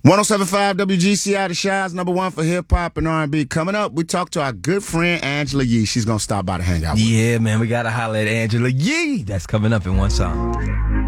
107.5 WGCI, the Shy's #1 for hip-hop and R&B. Coming up, we talk to our good friend Angela Yee. She's going to stop by to hang out with us. Yeah, man, we got to holler at Angela Yee. That's coming up in one song.